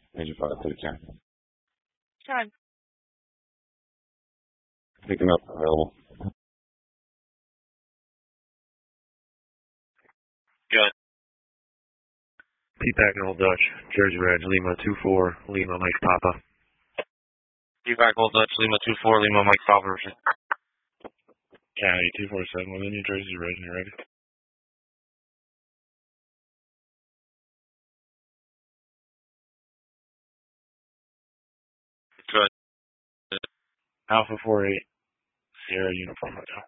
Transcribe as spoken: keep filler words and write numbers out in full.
Major five to the ten. Time. Picking up available. Good. P-Pack Old Dutch, Jersey Reg, Lima two four, Lima Mike Papa. P-Pack Old Dutch, Lima two four, Lima Mike Papa. County two four seven within New Jersey Reg, you ready? Good. Alpha four eight, Sierra Uniform Hotel.